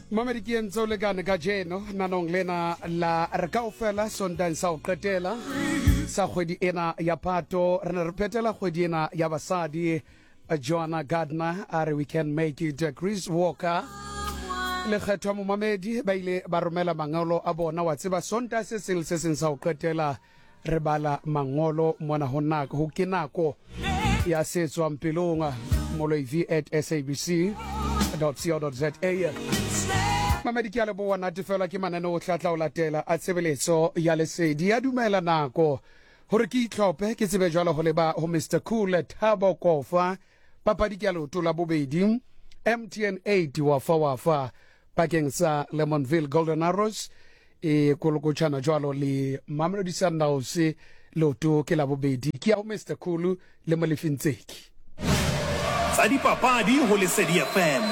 Mamedi ke ntse o lekane ka jeno nanong lena la re kaofela sondang sa o qetela sa kgwedi ena ya Phato re ne re phetela kgwedi ena ya basadi. Joanna Gardner are we can make it. Chris Walker le kgetho mo mamedi ba ile ba romela mangolo a bona wa tseba sonta se seng sa o qetela re bala mangolo mona hona ho ke nako ya setswang pelonga moloiv@sabc.co.za. Mamedi ke a leboha natefela ke mananeo tlatla o latela a tshebeletso ya lesedi ya dumela nako hore ke itlhophe ke tsebe jwalo ho leba ho Mr Cool Thabo Kofa papadi ke a lotola bobedi MTN 8 wa fa bakeng sa Lemonville Golden Arrows e kolokotshana jwalo le Mamelodi Sundowns loto ke la bobedi ke a Mr Cool le Molefintseki tsa dipapadi ho Lesedi FM.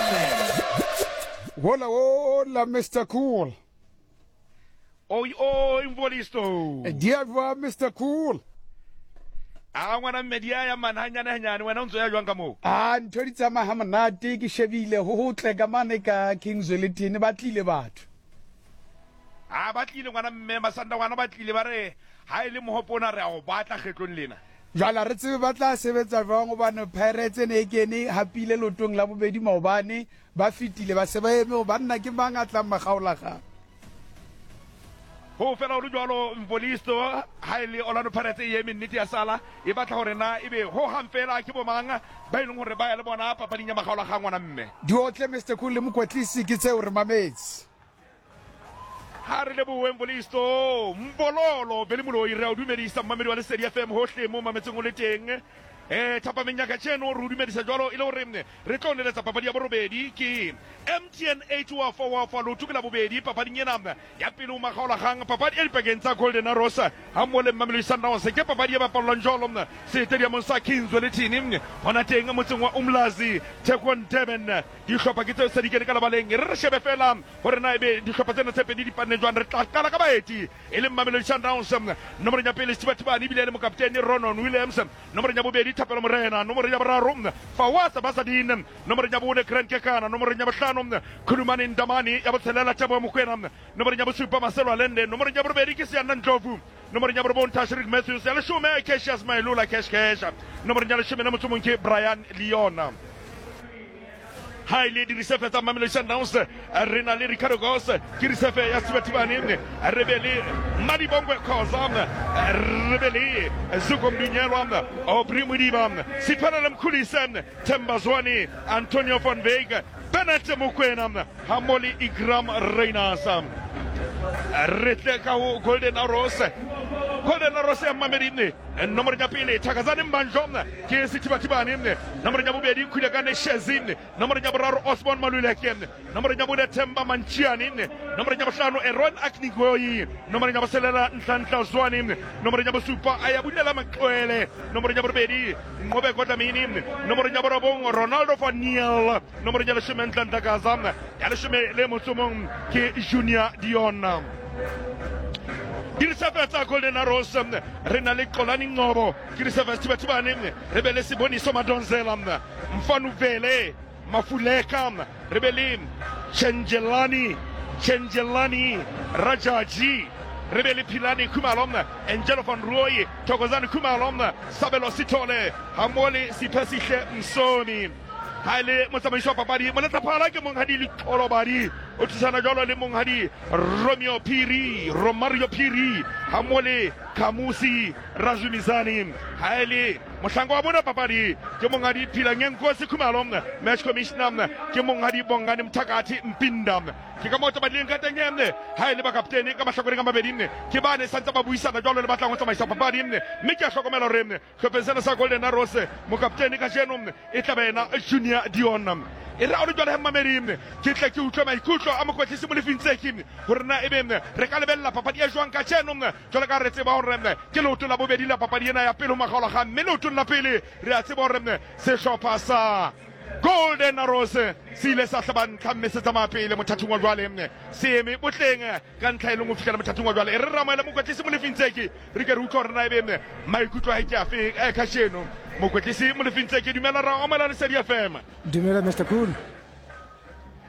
Hola Mr Cool. Oi Mvolisto. Diava Mr Cool. Ngwana media ya manhanyana wena ntso ya jwang ka mo. Ntho di tsamaya monate ke shebile ho hotle ka mane ka Kingswell tene ba tlile batho. Ba tlile ngwana mme Masanda ngwana ba tlile ba re ha ile mohopona re a o batla kgetlong lena. Jala re tsebe ba tla sebetsa jwang hobane Pirates ne kene hapile lotong la bobedi maobane ba fitile ba se ba eme ho banna ke mang a tla magaolaga. Ho fela o jwalo Mvolisto ha ile Orlando Pirates e eme nnete ya sala e batla hore na ebe ho hang fela ke bo manga ba ileng hore ba ya le bona papading ya magaolaga ngwana mme. Di otle Mr Cool le mokwetlisi ke tse hore mametse. Ha re lebohe Mvolisto mbololo be le moloi re a dumedisa mamedi wa Lesedi FM hohle mo mametseng o le teng. Thapa menyaka tsheno re dumedisa jwalo ile hore re tlo neletsa papadi ya borobedi ke MTN 8 wa fa lo tukela bobedi papading ena ya pele o magaolagang papadi e dipakeng tsa Golden Arrows ha mole Mamelodi Sundowns ke papadi ya bapallang jwalo stadium sa Kingswell tene hona teng motseng wa Umlazi Tekon Durban di hlopa ke tse sedikene ka labaleng re shebe fela hore na ebe di hlopa tsena tse pedi di panne jwang re tla kala ka baeti e le Mamelodi Sundowns nomoro ya pele Stibatibani bile le mokaptene Ronon Williams nomoro ya bobedi Thapelo Morena nomoro ya boraro Fawasa Basadin nomoro ya bone Grant Kekana nomoro ya bohlano Khulumani Ndamani ya botshelela Thabo Mokwena nomoro ya bosupa Marcelo Alende nomoro ya borobedi ke Siana Ndlovu nomoro ya borobon Tashrik Matthews ya leshume Cassius Mailula Cash nomoro ya leshume na motho ke Brian Leona. Hai le dirisefe tsa Mamelodi Sundowns rena le Ricardo Gos ke risefe ya Stibatibani rebele Madibongwe Khoza rebele Zuko Mdunyelwa Obrimudiba Sipana Mkhulisen Tembazwani Antonio von Veig Bennett Mokwena Hamoli Igram Reinasam Retleka Golden Arrows ya Mamedi nomoro ya pele Thakazane Mbanjom ke Stibatibani nomoro ya bobedi Khulekane Shezin nomoro ya boraro Osborn Maluleke nomoro ya bone Themba Manchiani nomoro ya bohlano Eron Aknigoyi nomoro ya boselela Nhlanhla Zwani nomoro ya bosupa Ayabulela Maqwele nomoro ya borobedi Ngobe Kodamini nomoro ya borobong Ronaldo van Niel nomoro ya leshome Nhlanhla ya leshome le motsomong ke Junior Dion. Dirisefe tsa Golden Arrows rena le Xolani Ngobo dirisefe Stibatibani rebele Siboniso Madonzela Mfanu Vele Mafuleka rebele Chenjelani Rajaji rebele Pilani Kumalom Angelo van Roy Thokozani Kumalom Sabelo Sitole Hamole Sipasihle Msoni Haile motsamaiso papadi monatsa phala ke monghadi le Tolobadi o tsana jalo le monghadi Romario Phiri hamole Kamusi Razumizani haile mohlango wa bona papadi ke monghadi Philangenko Sekhumalom match commissioner ke monghadi Bongani Mthakathi Mpinda ke ka motho badileng ka tengene haile ba kaptene ka mahlakoreng a mabedi ke bane santsa ba buisana jalo le batlang ho tsamaisa papadi mme ke a hlokomela re khopetsana sa Golden Arrows mo kaptene ka jeno e tla bena Junior Dion e ra o jwale Mamedi ke tla ke utlwa maikutlo a mokwetlisi Molefintseki hore na ebe re ka lebella papadi e jwang ka jeno jwale ka re tseba hore ke loto la bobedi la papadi ena ya pele magaolaga mme loto la pele re a tseba hore sehlopha sa Golden Arrows sile sa hlaban tlamesetsa mapele mothathong wa jwale seeme botleng ka ntlha ile mo fihlela mothathong wa jwale re ramela mokwetlisi Molefintseki re ke re utlwa re na ebe maikutlo a ke afe ka jeno mokwetlisi Molefintseki dumela ra o mala Lesedi FM. Dumela Mr Cool.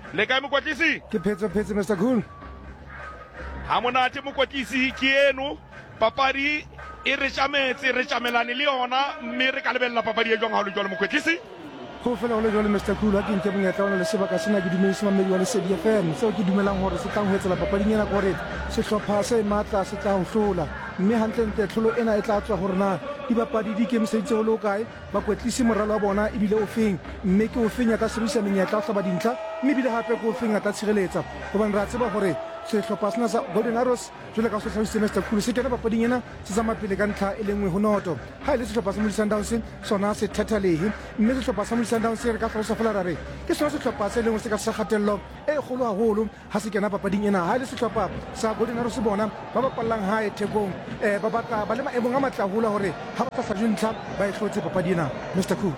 le kae mokwetlisi ke phetse Mr Cool. ha monate mokwetlisi ke eno papadi e re tjametse re tjamelane le yona mme re ka lebella papadi e jwang ha o le jwalo mokwetlisi Go fela go le jwalo Mr Cool ha ke nke monyetla ona le sebaka sena ke dumedise mamedi wa Lesedi FM seo ke dumelang hore se tlang ho etsela papading ena gore sehlopha se matla se tla ho hlola mme hantlentle tlholo ena e tla tswa hore na dibapadi di ikemiseditse ho le kae bakwetlisi moralo wa bona ebile o feng mme ke o feng ya ka sebedisa menyetla o hlaba dintlha mme ebile hape ke o feng ya tla tshireletsa hobane re a tseba hore sehlopha sena sa Golden Arrows jwale ka se hlahisitse Mr Cool se kena papading ena se tsamaya pele ka ntlha e le nngwe ho noto ha ile sehlopha sa Sundowns sona se thathalehe mme sehlopha sa Sundowns re ka hlalosa fela re ke sona sehlopha se lengwe se ka sa kgatello e kgolo haholo ha se kena papading ena ha ile sehlopha sa Golden Arrows bona ba bapallang hae thekong ba batla ba le maemong a matla haholo hore ha ba tla hlajwa ba e hlotse papading ena Mr Cool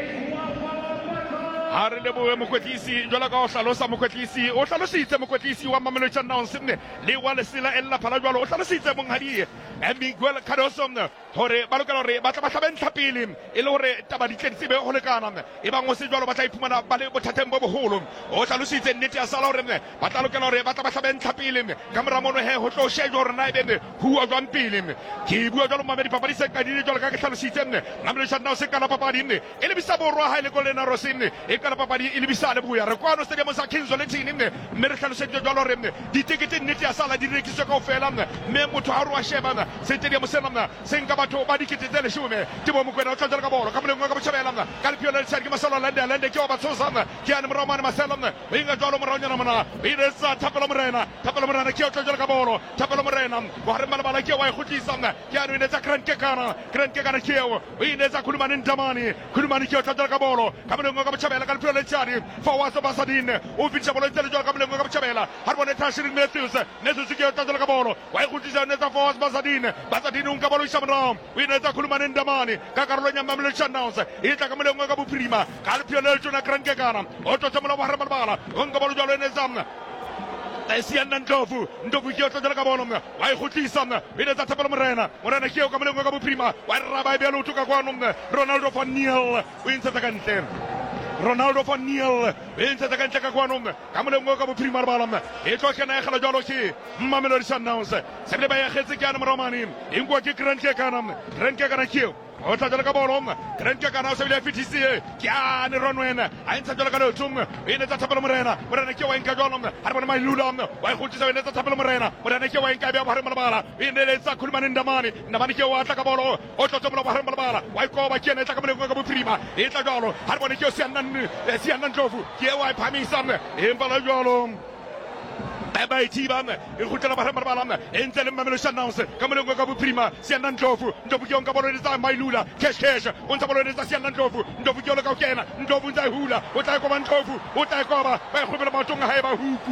ha re lebohe mokwetlisi jwalo ka o hlalosa mokwetlisi o hlalositse mokwetlisi wa Mamelodi Sundowns le wa Lesela ella phala jwalo o hlalositse monghadi Miguel Cardoso hore ba lokela hore ba tla ba hlabeng tlhapile e le hore taba di tletse be ho lekana e bang o se jwalo ba tla iphumana ba le bothateng bo boholo o hlalositse nnete ya sala hore ba tla lokela hore ba tla ba hlabeng tlhapile ka mora mono he ho tlo shejwa hore na ebe huwa jwang pele ke bua jwalo mamedi papadi se ka di jwalo ka ke hlalositse Mamelodi Sundowns se kana papadi e le bisa borwa ha ile Golden Arrows e kana papadi e le bisa le buya re kwano stadium sa King's Lentini mme re hlalosetse jwalo hore ditekete nnete ya sala di rekiswa kaofela mme motho ha re wa sheba stadium sena se nka batho ba dikete tse leshome ke bo mokwena o tla jala ka bolo ka moleng ka botjhabela ka le piola le tsari ke masalo lande ke ba tsosana ke ane moromane masalo o inga jwalo moronyana mona e re sa thapelo morena ke o tla jala ka bolo thapelo morena wa re mala bala ke wa e khutlisa ke ane ne tsa Grant Kekana ke o ine tsa Khulumane Ndamani ke o tla jala ka bolo ka moleng ka botjhabela ka le piola le tsari fa wa so basadine o fitsa bolo tse le jala ka moleng ka botjhabela ha bona Tashirin Matthews ke o tla jala ka bolo wa e khutlisa ne tsa fa wa basadine unka bolo ishamram wina tsa Khulumane Ndamani ka karolo nya Mamelodi Sundowns e tla ka moleng ka bophirima ka le piola le tsona Grant Kekana o tla mola wa re malabala unka bolo jalo ne zamna Siana Ndlovu ke o tla jala ka bolo wa e khutlisa wina tsa thapelo morena ke o ka moleng ka bophirima wa raba e bya lo tuka kwano Ronaldo van Niel o intsa ka ntle Ronaldo van Niel entse ka ntle ka kwano ka moleng ka bophirima bala e tlo kena e gala jalo ke Mamelodi Sundowns se le ba ya khetse ke ana moromane engwa ke Grant Kekana ke o tla jala ka bolo Grant Kekana o se bile fitise ke ane Ronwena a entse jala ka lotung e ne tsa thapelo morena ke wa enka jalo ha bona Mailula wa e khutlisa e ne tsa thapelo morena ke wa enka bya bahare malabala e ne le tsa Khulumane Ndamani ke wa tla ka bolo o tla tsomola bahare malabala wa ikoba ke ne tla ka moleng ka bophirima e tla jalo ha bona ke o Siana Ndlovu ke wa e phamisa e mbala jalo ba itiba e khutela ba malabala entse le Mamelodi Sundowns ka moleng ka bophirima Siana Ndlovu ke on ka bolo le tsa Mailula cash on tsa bolo le tsa Siana Ndlovu ke o le ka kena Ndlovu ntsa hula o tla koba Ndlovu o tla koba ba khobela matonga ha e ba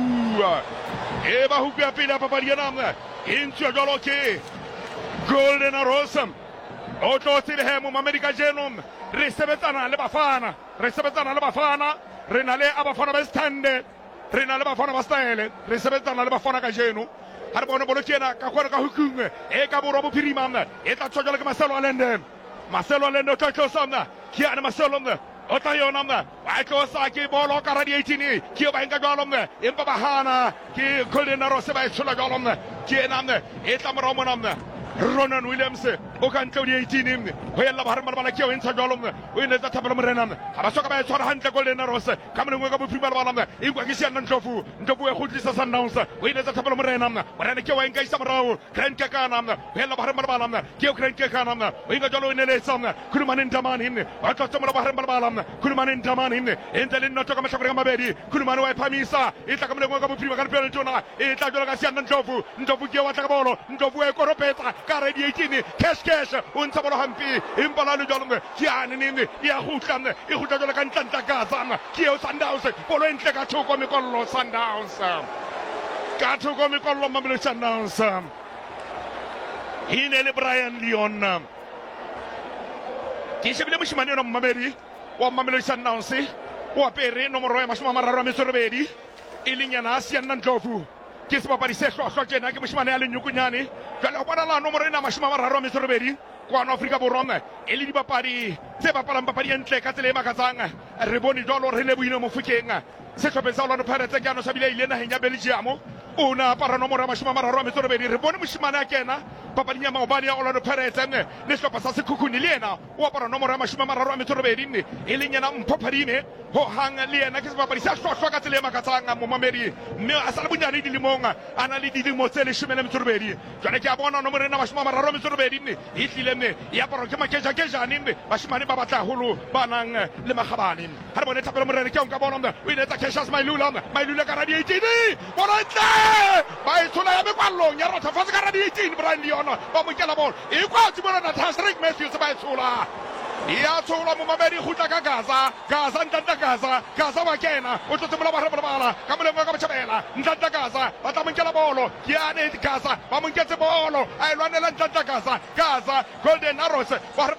huku ya pele ya papadi yana e ntse jalo ke Golden Arrows o tlo tsile mo America Genome re sebetsana le bafana re na le abafana ba stande re na le bafana ba style re sebetsana le bafana ka jeno ha re bona bolo kena ka khona ka hukungwe e ka borwa bophirima e tla tshotswa ke Marcelo Allende o tla tlosa ke ana Marcelo o tla yona wa tlosa ke bolo ka radio 18 ke ba enka jwalo empa ba hana ke Golden Arrows ba e tshola jwalo ke ena e tla moromona Ronan Williams o ka ntle di 18 ho yella ba harmala ke o ntsha jwalo o ine tsa thapelo morena ha ba soka ba tshwara hantle Golden Arrows ka moleng ka bophirima bala e kwa ke Siana Ndlovu e khutlisa Sundowns o ine tsa thapelo morena ke wa enka isa morao Grant Kekana ho yella ba harmala bala ke o Grant Kekana o inga jwalo ine le tsana Khulumane Ndamani wa tla tsomela ba harmala bala Khulumane Ndamani entse le notho ka mashakore ka mabedi Khulumane wa phamisa e tla ka moleng ka bophirima ka pele tona e tla jwalo ka Siana Ndlovu ke wa tla ka bolo e koropetsa ka radio 18 cash o ntsa bolo hampi impala le jalo ke ane ne ya khutla e khutla jalo ka ntlanta ka tsana ke o Sundowns bolo entle ka thoko mekollo Sundowns Mamelodi Sundowns ine le Brian Leon ke shebile moshimane no Mamedi wa Mamelodi Sundowns o apere nomoro ya 38 e linyana Siana Ndlovu ke sebapadi se hlwahlwa tjena ke moshimane ya le nyukunyane jwale o bona la nomoro ena 38 kwa Afrika Borwa e le dibapadi tse bapalang papadi entle ka tsela e makatsang re bone jalo re lebohile Mofokeng sehlopheng sa Orlando Pirates ke ano sa bile ile naheng ya Belgium o na apara nomoro ya 32 re bone moshimane a kena papading ya maobane ya Orlando Pirates le sehlopha sa Sekhukhune le yena o apara nomoro ya 32 e leng yena Mpho Phadime ho hang le yena ke sebapadi sa hlwahlwa ka tsela e makatsang momamedi mme a sa le bonyane dilemong a na le dilemo tse 12 jwale ke a bona nomoro ena 32 e hlile e apara ke makejane bashimane ba batla holo ba nang le magabane ha re bone thapelo morene ke onka bona o ile tsa Cassius Mailula ka radio 18 bontle ba ithola ya bekwallong ya rotha fa ka radio 18 Brian Leon ba mo kela ball e kwa tsibona na Tasrick Matthews ba ithola ya thola momamedi khutla ka Gaza ntanta Gaza wa kena o tlotsebola ba rebala ka molengo ka botjhabela ntanta Gaza ba tla mo kela bolo ya ne Gaza ba mo nketse bolo a ilwanela ntanta Gaza Golden Arrows